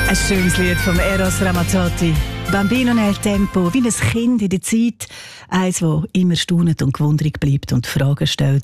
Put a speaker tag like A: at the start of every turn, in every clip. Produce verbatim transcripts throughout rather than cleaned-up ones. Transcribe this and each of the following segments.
A: Ein schönes Lied vom Eros Ramazzotti. Bambino nel tempo, wie ein Kind in der Zeit. Eins, das immer staunend und gewundert bleibt und Fragen stellt.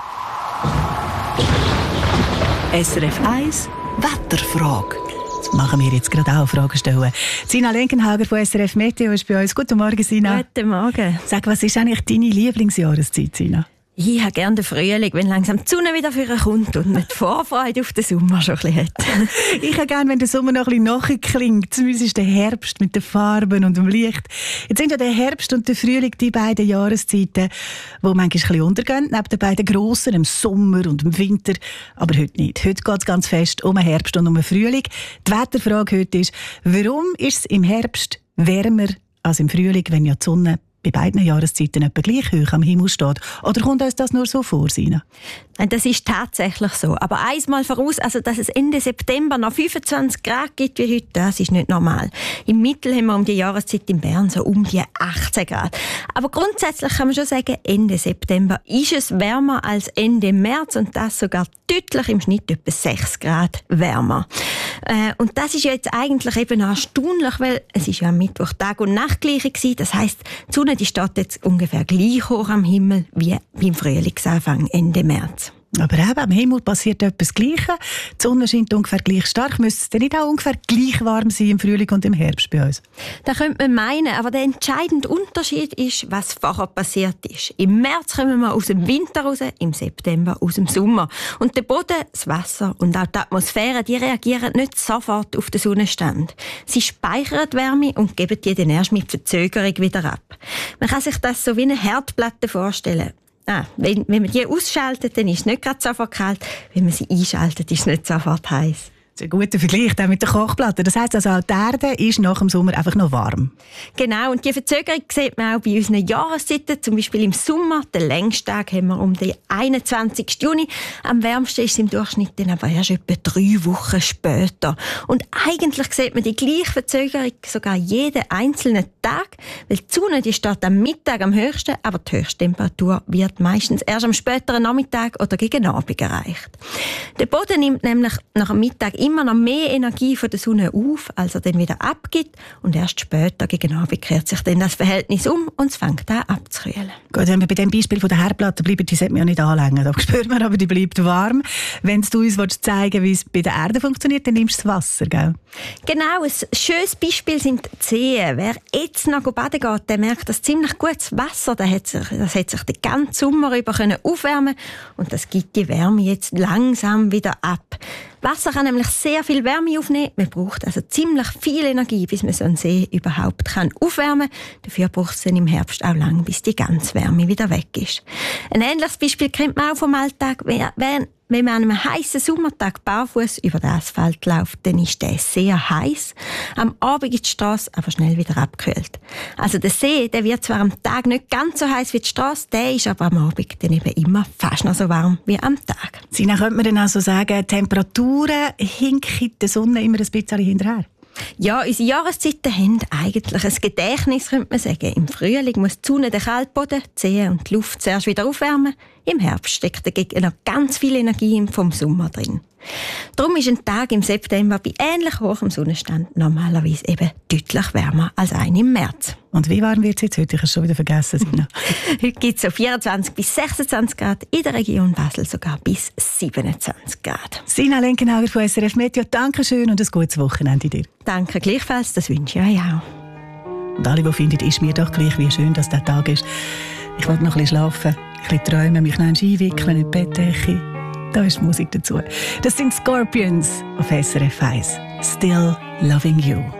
A: S R F eins Wetterfrage. Das machen wir jetzt gerade auch, Fragen stellen. Sina Lenkenhager von S R F Meteo ist bei uns. Guten Morgen, Sina.
B: Guten Morgen.
A: Sag, was ist eigentlich deine Lieblingsjahreszeit, Sina?
B: Ich habe gerne den Frühling, wenn langsam die Sonne wieder vorkommt und man die Vorfreude auf den Sommer schon ein bisschen hat.
A: Ich habe gerne, wenn der Sommer noch ein bisschen nachklingt. Zumindest ist der Herbst mit den Farben und dem Licht. Jetzt sind ja der Herbst und der Frühling die beiden Jahreszeiten, die manchmal ein bisschen untergehen, neben den beiden grossen, im Sommer und im Winter. Aber heute nicht. Heute geht es ganz fest um den Herbst und um den Frühling. Die Wetterfrage heute ist, warum ist es im Herbst wärmer als im Frühling, wenn ja die Sonne bei beiden Jahreszeiten etwa gleich hoch am Himmel steht? Oder kommt uns das nur so vor, Sina?
B: Das ist tatsächlich so. Aber einmal voraus, also dass es Ende September noch fünfundzwanzig Grad gibt wie heute, das ist nicht normal. Im Mittel haben wir um die Jahreszeit in Bern so um die achtzehn Grad. Aber grundsätzlich kann man schon sagen, Ende September ist es wärmer als Ende März und das sogar deutlich im Schnitt etwa sechs Grad wärmer. Äh, und das ist jetzt eigentlich eben erstaunlich, weil es ist ja am Mittwoch Tag und Nacht gleich gewesen. Das heisst, die Sonne die steht jetzt ungefähr gleich hoch am Himmel wie beim Frühlingsanfang Ende März.
A: Aber eben, am Himmel passiert etwas Gleiches. Die Sonne scheint ungefähr gleich stark. Müsste es denn nicht auch ungefähr gleich warm sein im Frühling und im Herbst bei uns?
B: Das könnte man meinen, aber der entscheidende Unterschied ist, was vorher passiert ist. Im März kommen wir aus dem Winter raus, im September aus dem Sommer. Und der Boden, das Wasser und auch die Atmosphäre, die reagieren nicht sofort auf den Sonnenstand. Sie speichern die Wärme und geben die dann erst mit Verzögerung wieder ab. Man kann sich das so wie eine Herdplatte vorstellen. Ah, wenn, wenn man die ausschaltet, dann ist es nicht gerade sofort kalt. Wenn man sie einschaltet, ist es nicht sofort heiß.
A: Das ist ein guter Vergleich mit der Kochplatte. Das heisst also, auch die Erde ist nach dem Sommer einfach noch warm.
B: Genau, und die Verzögerung sieht man auch bei unseren Jahreszeiten. Zum Beispiel im Sommer, den längsten Tag haben wir um den einundzwanzigsten Juni. Am wärmsten ist es im Durchschnitt dann aber erst etwa drei Wochen später. Und eigentlich sieht man die gleiche Verzögerung sogar jeden einzelnen Tag, weil die Sonne die steht am Mittag am höchsten, aber die Höchsttemperatur wird meistens erst am späteren Nachmittag oder gegen Abend erreicht. Der Boden nimmt nämlich nach dem Mittag immer noch mehr Energie von der Sonne auf, als er dann wieder abgibt. Und erst später, gegen Abend, kehrt sich dann das Verhältnis um und es fängt an abzukühlen.
A: Gut, wenn wir bei dem Beispiel von der Herdplatte bleiben, die sollte man ja nicht anlängen. Da spürt man aber, die bleibt warm. Wenn du uns zeigen willst, wie es bei der Erde funktioniert, dann nimmst du das Wasser, gell?
B: Genau, ein schönes Beispiel sind die Seen. Wer jetzt noch baden geht, der merkt, dass ziemlich gutes Wasser, das hat sich, das hat sich den ganzen Sommer über aufwärmen und das gibt die Wärme jetzt langsam wieder ab. Wasser kann nämlich sehr viel Wärme aufnehmen. Man braucht also ziemlich viel Energie, bis man so einen See überhaupt kann aufwärmen kann. Dafür braucht es dann im Herbst auch lang, bis die ganze Wärme wieder weg ist. Ein ähnliches Beispiel kennt man auch vom Alltag. Wenn man an einem heißen Sommertag barfuß über den Asphalt läuft, dann ist der sehr heiß. Am Abend ist die Strasse aber schnell wieder abgekühlt. Also der See, der wird zwar am Tag nicht ganz so heiß wie die Strasse, der ist aber am Abend dann eben immer fast noch so warm wie am Tag.
A: Sina, könnte man dann also sagen, Temperaturen hinken der Sonne immer ein bisschen hinterher?
B: Ja, unsere Jahreszeiten haben eigentlich ein Gedächtnis, könnte man sagen. Im Frühling muss die Sonne den Kaltboden, die Seen und die Luft zuerst wieder aufwärmen. Im Herbst steckt dagegen noch ganz viel Energie vom Sommer drin. Darum ist ein Tag im September bei ähnlich hohem Sonnenstand normalerweise eben deutlich wärmer als ein im März.
A: Und wie warm wird es jetzt heute? Ich habe es schon wieder vergessen, Sina.
B: Heute gibt es so vierundzwanzig bis sechsundzwanzig Grad, in der Region Basel sogar bis siebenundzwanzig Grad.
A: Sina Lenkenhager von S R F Meteo, danke schön und ein gutes Wochenende dir.
B: Danke gleichfalls, das wünsche ich euch auch.
A: Und alle, die finden, ist mir doch gleich, wie schön dass der Tag ist. Ich wollte noch ein bisschen schlafen, ein bisschen träumen, mich noch einwickeln in die Bettdecke. Da ist die Musik dazu. Das sind Scorpions auf S R F eins. Still Loving You.